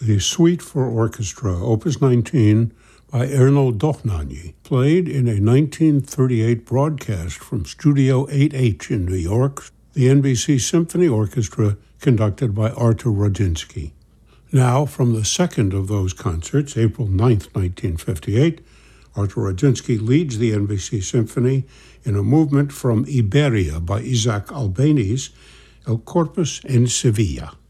the Suite for Orchestra, Opus 19, by Erno Dohnányi, played in a 1938 broadcast from Studio 8H in New York, the NBC Symphony Orchestra, conducted by Artur Radzinsky. Now, from the second of those concerts, April 9, 1958, Artur Radzinsky leads the NBC Symphony in a movement from Iberia by Isaac Albéniz, El Corpus en Sevilla.